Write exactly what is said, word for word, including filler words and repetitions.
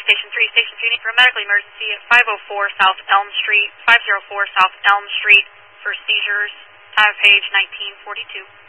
Station three, Station three, need for a medical emergency at five oh four South Elm Street, five oh four South Elm Street for seizures. Time of page nineteen forty-two.